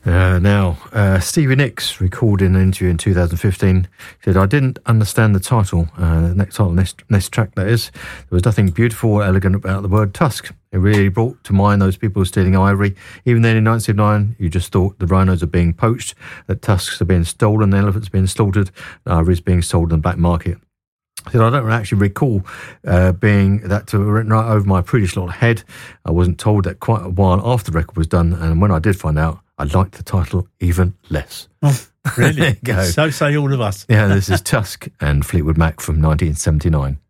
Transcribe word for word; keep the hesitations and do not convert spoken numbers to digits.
Uh, now, uh, Stevie Nicks recorded in an interview in two thousand fifteen, said, I didn't understand the title, uh, the next title, next, next track that is. There was nothing beautiful or elegant about the word tusk. It really brought to mind those people stealing ivory. Even then in nineteen seventy-nine, you just thought the rhinos are being poached, that tusks are being stolen, the elephants are being slaughtered, ivory is being sold in the black market. I said, I don't actually recall uh, being that to written right over my pretty little head. I wasn't told that quite a while after the record was done, and when I did find out, I liked the title even less. Oh, really? There you go. So say all of us. Yeah, this is Tusk and Fleetwood Mac from nineteen seventy-nine.